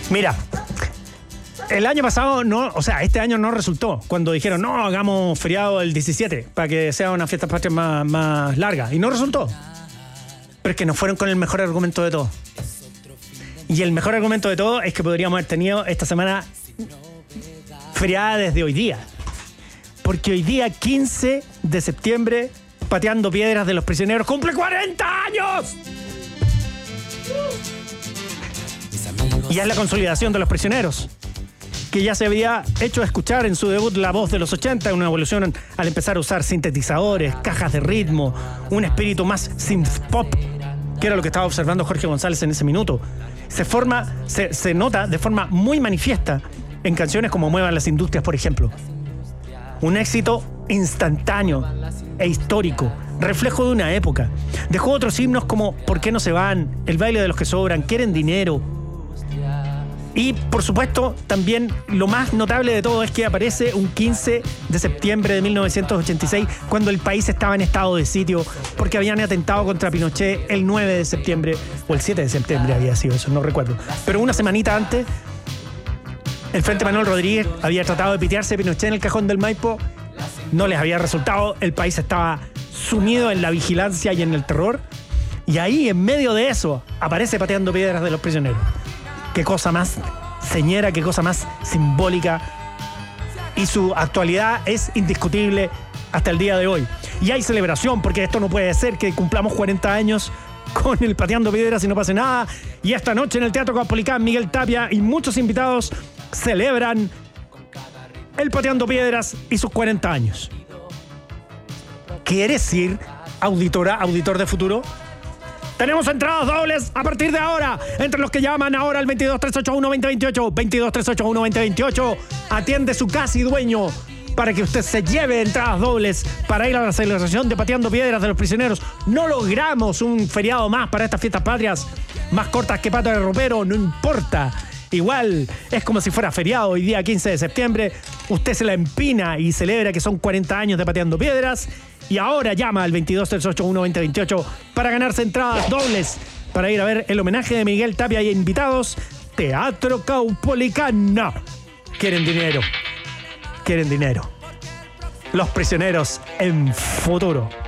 Mira, el año pasado este año no resultó. Cuando dijeron, no, hagamos feriado el 17 para que sea una fiesta patria más larga. Y no resultó. Pero es que nos fueron con el mejor argumento de todo. Y el mejor argumento de todo es que podríamos haber tenido esta semana feriada desde hoy día. Porque hoy día, 15 de septiembre, Pateando Piedras de los Prisioneros cumple 40 años. Y es la consolidación de los Prisioneros, que ya se había hecho escuchar en su debut La Voz de los 80, una evolución al empezar a usar sintetizadores, cajas de ritmo, un espíritu más synth pop, que era lo que estaba observando Jorge González en ese minuto. Se nota de forma muy manifiesta en canciones como Muevan las Industrias, por ejemplo. Un éxito instantáneo e histórico, reflejo de una época. Dejó otros himnos como ¿Por qué no se van?, El baile de los que sobran, Quieren dinero. Y, por supuesto, también lo más notable de todo es que aparece un 15 de septiembre de 1986, cuando el país estaba en estado de sitio, porque habían atentado contra Pinochet el 9 de septiembre, o el 7 de septiembre había sido eso, no recuerdo. Pero una semanita antes, el Frente Manuel Rodríguez había tratado de pitearse a Pinochet en el cajón del Maipo, no les había resultado, el país estaba sumido en la vigilancia y en el terror, y ahí, en medio de eso, aparece Pateando Piedras de los Prisioneros. Qué cosa más señera, qué cosa más simbólica. Y su actualidad es indiscutible hasta el día de hoy. Y hay celebración, porque esto no puede ser que cumplamos 40 años con el Pateando Piedras y no pase nada. Y esta noche en el Teatro Caupolicán, Miguel Tapia y muchos invitados celebran el Pateando Piedras y sus 40 años. ¿Quieres ir, auditor de futuro? Tenemos entradas dobles a partir de ahora. Entre los que llaman ahora al 22-381-2028. 22-381-2028. Atiende su casi dueño para que usted se lleve entradas dobles para ir a la celebración de Pateando Piedras de los Prisioneros. No logramos un feriado más para estas fiestas patrias, más cortas que pata de ropero, no importa. Igual es como si fuera feriado hoy día 15 de septiembre. Usted se la empina y celebra que son 40 años de Pateando Piedras. Y ahora llama al 22-381-2028 para ganarse entradas dobles para ir a ver el homenaje de Miguel Tapia y invitados. Teatro Caupolicán. Quieren dinero. Quieren dinero. Los Prisioneros en futuro.